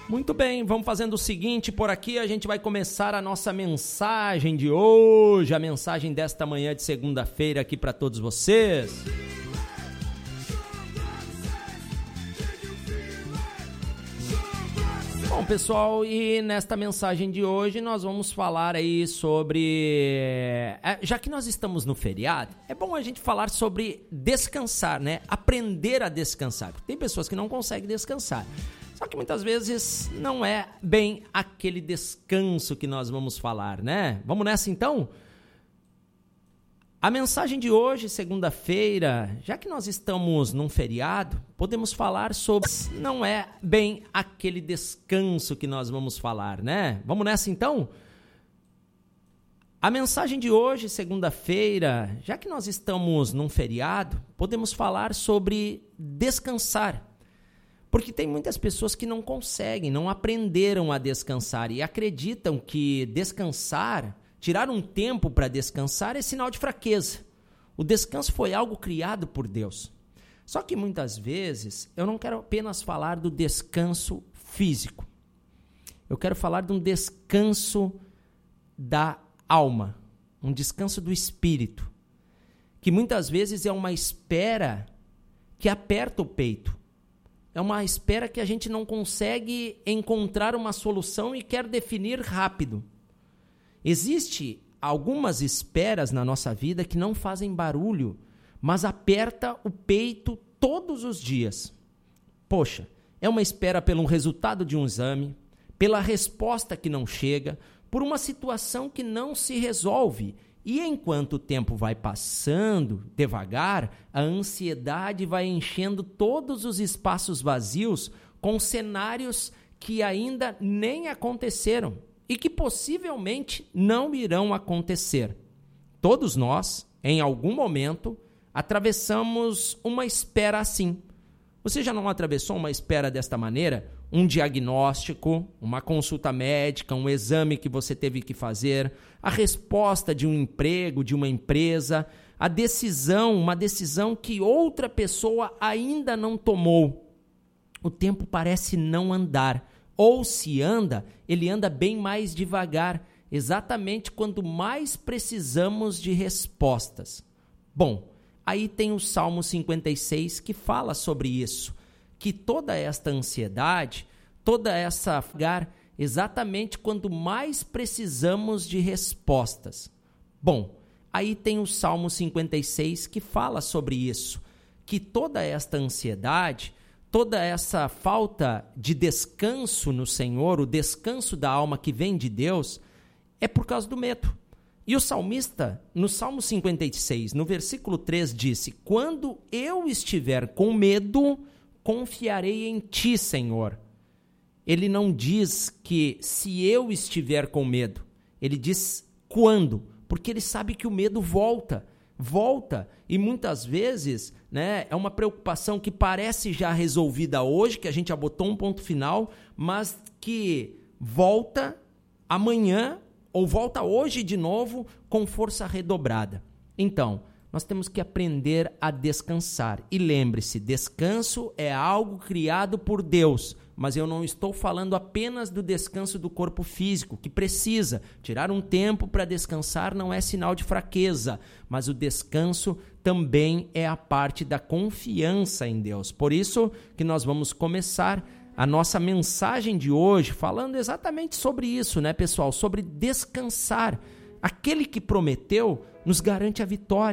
Muito bem, vamos fazendo o seguinte, por aqui a gente vai começar a nossa mensagem de hoje, a mensagem desta manhã de segunda-feira aqui para todos vocês. Bom, pessoal, e nesta mensagem de hoje nós vamos falar aí sobre... Já que nós estamos no feriado, é bom a gente falar sobre descansar, né? Aprender a descansar. Tem pessoas que não conseguem descansar. Só que muitas vezes não é bem aquele descanso que nós vamos falar, né? Vamos nessa então? A mensagem de hoje, segunda-feira, já que nós estamos num feriado, podemos falar sobre... Não é bem aquele descanso que nós vamos falar, né? Vamos nessa então? A mensagem de hoje, segunda-feira, já que nós estamos num feriado, podemos falar sobre descansar. Porque tem muitas pessoas que não conseguem, não aprenderam a descansar e acreditam que descansar, tirar um tempo para descansar é sinal de fraqueza. O descanso foi algo criado por Deus. Só que muitas vezes eu não quero apenas falar do descanso físico. Eu quero falar de um descanso da alma, um descanso do espírito, que muitas vezes é uma espera que aperta o peito. É uma espera que a gente não consegue encontrar uma solução e quer definir rápido. Existem algumas esperas na nossa vida que não fazem barulho, mas aperta o peito todos os dias. Poxa, é uma espera pelo resultado de um exame, pela resposta que não chega, por uma situação que não se resolve. E enquanto o tempo vai passando devagar, a ansiedade vai enchendo todos os espaços vazios com cenários que ainda nem aconteceram e que possivelmente não irão acontecer. Todos nós, em algum momento, atravessamos uma espera assim. Você já não atravessou uma espera desta maneira? Um diagnóstico, uma consulta médica, um exame que você teve que fazer, a resposta de um emprego, de uma empresa, a decisão, uma decisão que outra pessoa ainda não tomou. O tempo parece não andar, ou se anda, ele anda bem mais devagar, exatamente quando mais precisamos de respostas. Bom, aí tem o Salmo 56 que fala sobre isso, que toda esta ansiedade, toda essa exatamente quando mais precisamos de respostas. Bom, aí tem o Salmo 56 que fala sobre isso, que toda esta ansiedade, toda essa falta de descanso no Senhor, o descanso da alma que vem de Deus, é por causa do medo. E o salmista, no Salmo 56, no versículo 3, disse: quando eu estiver com medo, confiarei em ti, Senhor. Ele não diz que se eu estiver com medo, ele diz quando, porque ele sabe que o medo volta, e muitas vezes, né, é uma preocupação que parece já resolvida hoje, que a gente já botou um ponto final, mas que volta amanhã ou volta hoje de novo com força redobrada. Então, nós temos que aprender a descansar. E lembre-se, descanso é algo criado por Deus, mas eu não estou falando apenas do descanso do corpo físico, que precisa. Tirar um tempo para descansar não é sinal de fraqueza, mas o descanso também é a parte da confiança em Deus. Por isso que nós vamos começar a nossa mensagem de hoje falando exatamente sobre isso, né, pessoal? Sobre descansar. Aquele que prometeu nos garante a vitória.